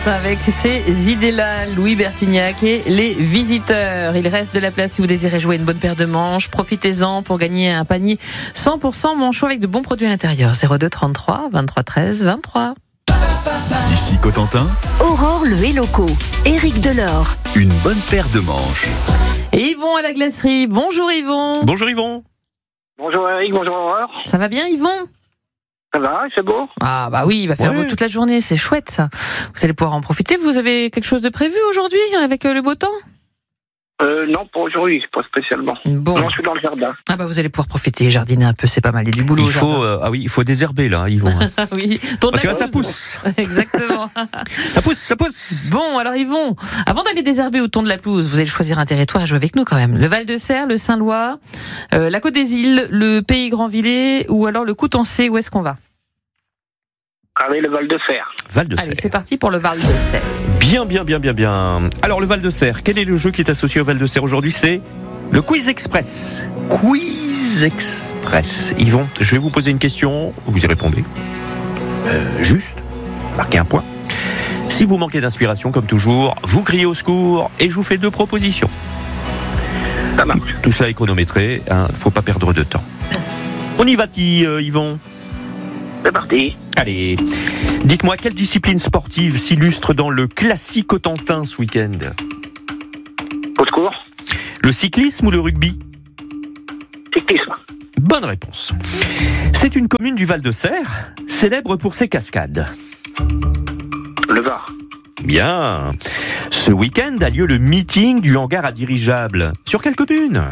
Avec ces idées-là, Louis Bertignac et les visiteurs. Il reste de la place si vous désirez jouer une bonne paire de manches. Profitez-en pour gagner un panier 100% manchot avec de bons produits à l'intérieur. 02 33 23 13 23. Ici Cotentin, Aurore le Héloco, Éric Delors. une bonne paire de manches. Et Yvon à la glacerie. Bonjour Yvon. Bonjour Yvon. Bonjour Eric, bonjour Aurore. Ça va bien Yvon? Ça va, c'est beau? Ah bah oui, il va faire beau toute la journée, c'est chouette ça. Vous allez pouvoir en profiter. Vous avez quelque chose de prévu aujourd'hui avec le beau temps? Non, pour aujourd'hui, pas spécialement. Bon. Non, je suis dans le jardin. Ah bah vous allez pouvoir profiter, jardiner un peu, c'est pas mal. Il y a du boulot. Il faut désherber là, Yvon. Ah oui. Tourne Parce que la là, ça pelouse. pousse. Exactement. Ça pousse. Bon, alors Yvon, avant d'aller désherber au ton de la pelouse, vous allez choisir un territoire et jouer avec nous quand même. Le Val-de-Serre, le Saint-Lois, la Côte des Îles, le Pays Grand-Villers ou alors le Coutançais, où est-ce qu'on va? Allez, le Val-de-Serre. Val-de-Serre. Allez, c'est parti pour le Val-de-Serre. Bien. Alors le Val-de-Serre, quel est le jeu qui est associé au Val-de-Serre aujourd'hui? C'est le Quiz Express. Quiz Express. Yvon, je vais vous poser une question, vous y répondez. Juste, marquez un point. Si vous manquez d'inspiration, comme toujours, vous criez au secours et je vous fais 2 propositions. Ça marche. Tout ça est chronométré, faut pas perdre de temps. On y va-t-il, Yvon? C'est parti. Allez, dites-moi, quelle discipline sportive s'illustre dans le classique Cotentin ce week-end? Au secours. Le cyclisme ou le rugby? Cyclisme. Bonne réponse. C'est une commune du Val-de-Serre, célèbre pour ses cascades. Le Var. Bien. Ce week-end a lieu le meeting du hangar à dirigeables. Sur quelle commune?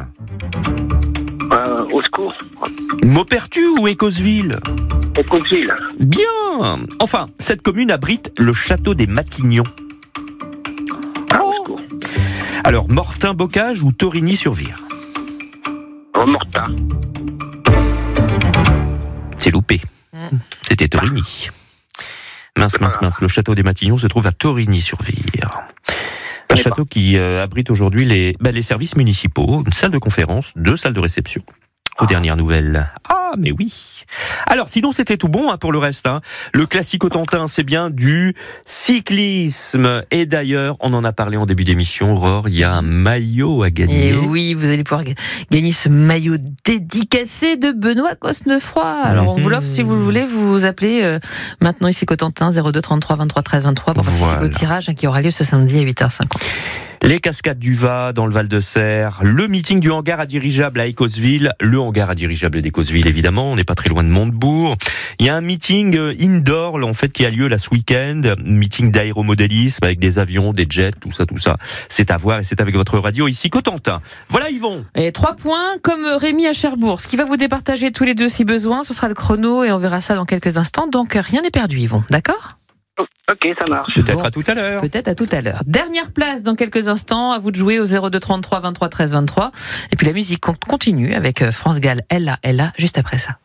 Au secours. Maupertu ou Écosville? Au Côte-Ville. Bien. Enfin, cette commune abrite le château des Matignons. Au secours. Alors, Mortain-Bocage ou Torigny-sur-Vire? Au Mortain. C'est loupé. C'était Torigny. Mince. Le château des Matignons se trouve à Torigny-sur-Vire. Un château qui abrite aujourd'hui les services municipaux, une salle de conférence, 2 salles de réception. Aux dernières nouvelles. Ah, mais oui. Alors, sinon, c'était tout bon pour le reste. Le classique Cotentin, c'est bien du cyclisme. Et d'ailleurs, on en a parlé en début d'émission, Aurore, il y a un maillot à gagner. Et oui, vous allez pouvoir gagner ce maillot dédicacé de Benoît Cosnefroy. Alors, on vous l'offre si vous le voulez. Vous appelez maintenant ici Cotentin 02 33 23 13 23 pour participer au tirage qui aura lieu ce samedi à 8h50. Les cascades du Va dans le Val-de-Serre, le meeting du hangar à dirigeables à Écosville, le hangar à dirigeables d'Écosville évidemment, on n'est pas très loin de Montebourg. Il y a un meeting indoor en fait qui a lieu là ce week-end, meeting d'aéromodélisme avec des avions, des jets, tout ça. C'est à voir et c'est avec votre radio ici Cotentin. Voilà Yvon. Et 3 points comme Rémi à Cherbourg. Ce qui va vous départager tous les deux si besoin, ce sera le chrono et on verra ça dans quelques instants. Donc rien n'est perdu Yvon, d'accord ? Ok, ça marche. Peut-être à tout à l'heure. Peut-être à tout à l'heure. Dernière place dans quelques instants. À vous de jouer au 02 33 23 13 23. Et puis la musique continue avec France Gall, Ella, juste après ça.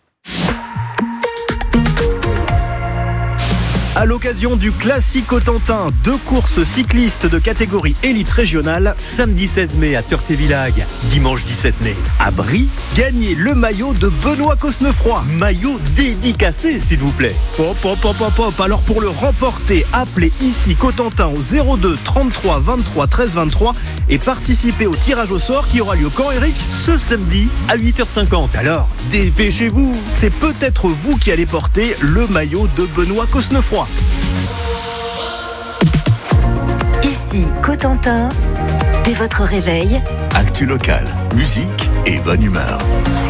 À l'occasion du classique Cotentin, 2 courses cyclistes de catégorie élite régionale, samedi 16 mai à Turtévillage, dimanche 17 mai à Brie, gagnez le maillot de Benoît Cosnefroy. Maillot dédicacé, s'il vous plaît. Hop. Alors pour le remporter, appelez ici Cotentin au 02 33 23 13 23 et participez au tirage au sort qui aura lieu quand, Eric? Ce samedi à 8h50. Alors, dépêchez-vous. C'est peut-être vous qui allez porter le maillot de Benoît Cosnefroy. Ici Cotentin, dès votre réveil, Actu locale, musique et bonne humeur.